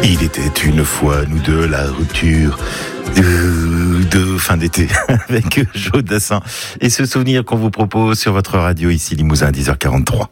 Il était une fois, nous deux, la rupture de fin d'été avec Joe Dassin. Et ce souvenir qu'on vous propose sur votre radio, ici Limousin, 10h43.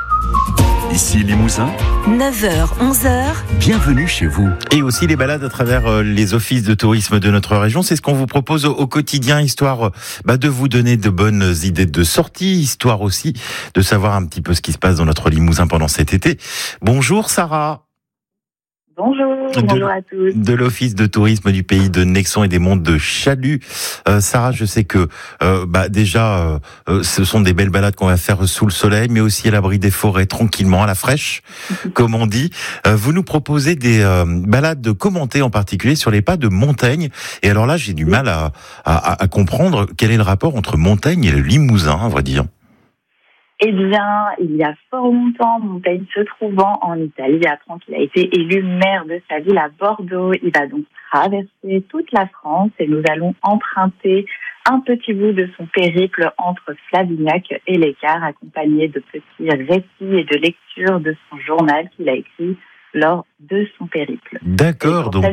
Ici Limousin, 9h, 11h. bienvenue chez vous. Et aussi les balades à travers les offices de tourisme de notre région. C'est ce qu'on vous propose au quotidien, histoire de vous donner de bonnes idées de sortie, histoire aussi de savoir un petit peu ce qui se passe dans notre Limousin pendant cet été. Bonjour Sarah. Bonjour à tous. De l'Office de tourisme du pays de Nexon et des monts de Chalut. Sarah, je sais que déjà, ce sont des belles balades qu'on va faire sous le soleil, mais aussi à l'abri des forêts, tranquillement, à la fraîche, comme on dit. Vous nous proposez des balades commentées, en particulier sur les pas de Montaigne. Et alors là, j'ai du mal à comprendre quel est le rapport entre Montaigne et le Limousin, à vrai dire. Eh bien, il y a fort longtemps, Montaigne se trouvant en Italie, apprend qu'il a été élu maire de sa ville à Bordeaux. Il va donc traverser toute la France et nous allons emprunter un petit bout de son périple entre Flavignac et l'Écart, accompagné de petits récits et de lectures de son journal qu'il a écrit lors de son périple. D'accord, donc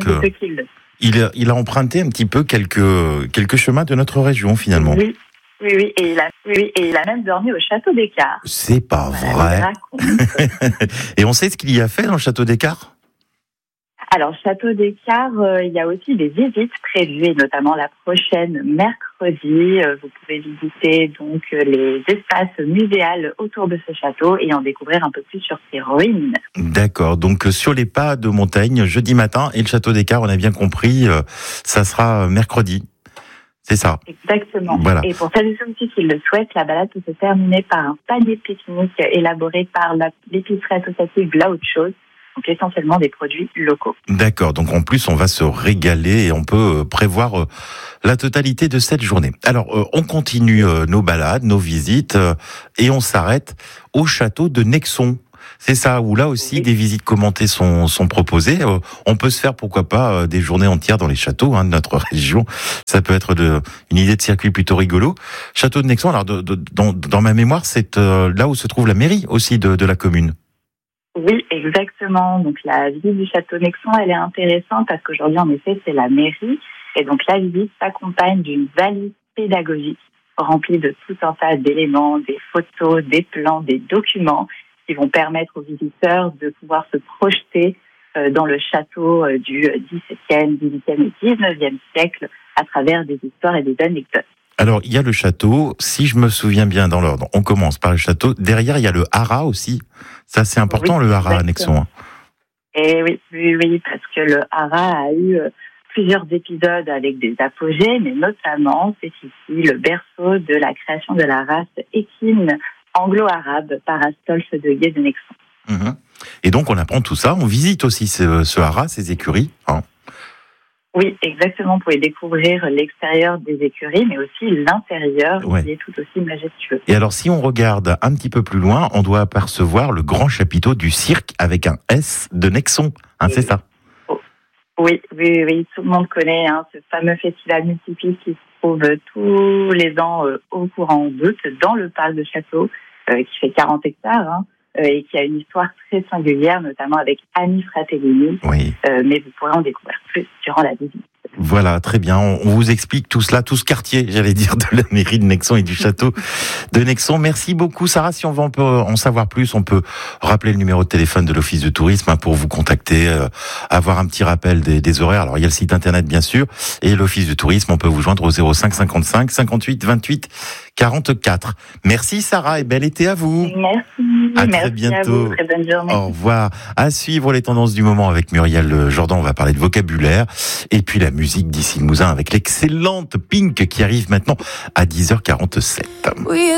il a emprunté un petit peu quelques chemins de notre région, finalement. Oui, et il a même dormi au château d'Écart. C'est pas vrai. Et on sait ce qu'il y a fait dans le château d'Écart ? Alors, château d'Écart, il y a aussi des visites prévues, et notamment la prochaine mercredi. Vous pouvez visiter donc les espaces muséals autour de ce château et en découvrir un peu plus sur ses ruines. D'accord, donc sur les pas de Montaigne, jeudi matin, et le château d'Écart, on a bien compris, ça sera mercredi. C'est ça. Exactement. Voilà. Et pour celles et ceux qui le souhaitent, la balade peut se terminer par un panier pique-nique élaboré par l'épicerie associative La Haute Chose, donc essentiellement des produits locaux. D'accord, donc en plus on va se régaler et on peut prévoir la totalité de cette journée. Alors on continue nos balades, nos visites et on s'arrête au château de Nexon. C'est ça, où là aussi des visites commentées sont proposées. On peut se faire, pourquoi pas, des journées entières dans les châteaux de notre région. Ça peut être une idée de circuit plutôt rigolo. Château de Nexon, alors dans ma mémoire, c'est là où se trouve la mairie aussi de la commune. Oui, exactement. Donc la visite du château de Nexon, elle est intéressante parce qu'aujourd'hui, en effet, c'est la mairie. Et donc la visite s'accompagne d'une valise pédagogique remplie de tout un tas d'éléments, des photos, des plans, des documents qui vont permettre aux visiteurs de pouvoir se projeter dans le château du XVIIe, XVIIIe et XIXe siècle à travers des histoires et des anecdotes. Alors, il y a le château, si je me souviens bien dans l'ordre, on commence par le château. Derrière, il y a le haras aussi. Ça, c'est important, oui, le haras à Nexon. Et oui, parce que le haras a eu plusieurs épisodes avec des apogées, mais notamment, c'est ici le berceau de la création de la race équine anglo-arabe par Astolphe de Guet de Nexon. Mmh. Et donc, on apprend tout ça. On visite aussi ce haras, ces écuries. Oui, exactement. Vous pouvez découvrir l'extérieur des écuries, mais aussi l'intérieur, qui est tout aussi majestueux. Et alors, si on regarde un petit peu plus loin, on doit apercevoir le grand chapiteau du cirque avec un S de Nexon. C'est ça ? Oui. Tout le monde connaît ce fameux festival multiplique qui se trouve tous les ans au courant d'août dans le parc de Château, qui fait 40 hectares, et qui a une histoire très singulière, notamment avec Annie Fratellini. Oui. Mais vous pourrez en découvrir plus durant la visite. Voilà, très bien. On vous explique tout cela, tout ce quartier, j'allais dire, de la mairie de Nexon et du château de Nexon. Merci beaucoup, Sarah. Si on veut en savoir plus, on peut rappeler le numéro de téléphone de l'Office de tourisme pour vous contacter, avoir un petit rappel des horaires. Alors, il y a le site internet, bien sûr, et l'Office de tourisme, on peut vous joindre au 05 55 58 28 44. Merci, Sarah, et bel été à vous. Merci. À très bientôt. À vous. Très bonne journée. Au revoir. À suivre les tendances du moment avec Muriel Jordan. On va parler de vocabulaire. Et puis la musique d'ici Limousin avec l'excellente Pink qui arrive maintenant à 10h47.